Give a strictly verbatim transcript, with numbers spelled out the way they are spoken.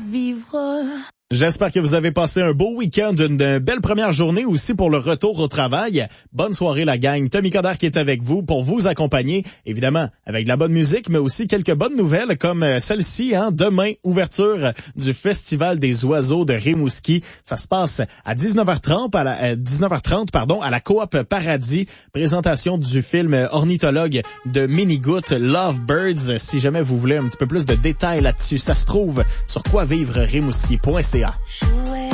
vivre. J'espère que vous avez passé un beau week-end, une belle première journée aussi pour le retour au travail. Bonne soirée la gang. Tommy Coderre qui est avec vous pour vous accompagner, évidemment, avec de la bonne musique, mais aussi quelques bonnes nouvelles comme celle-ci. Hein, demain, ouverture du Festival des oiseaux de Rimouski. Ça se passe à dix-neuf heures trente, à, la, à dix-neuf heures trente pardon, à la Coop Paradis. Présentation du film Ornithologue de Minigoutte, Lovebirds. Si jamais vous voulez un petit peu plus de détails là-dessus, ça se trouve sur quoi vivre rimouski point c a.